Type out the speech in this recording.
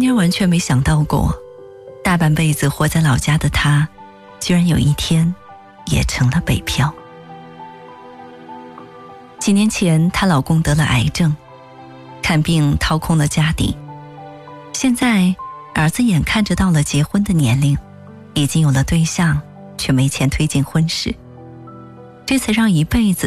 年完全没想到过，大半辈子活在老家的她，居然有一天也成了北漂。几年前，她老公得了癌症，看病掏空了家底。现在儿子眼看着到了结婚的年龄，已经有了对象，却没钱推进婚事。这才让一辈子